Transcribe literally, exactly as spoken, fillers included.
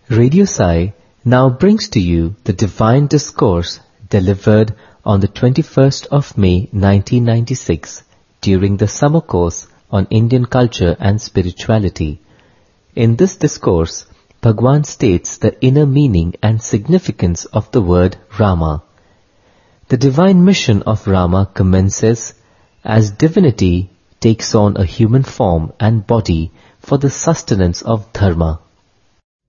Radio Sai now brings to you the Divine Discourse delivered on the twenty-first of May nineteen ninety-six during the summer course on Indian culture and spirituality. In this discourse, Bhagwan states the inner meaning and significance of the word Rama. The divine mission of Rama commences as divinity takes on a human form and body for the sustenance of dharma.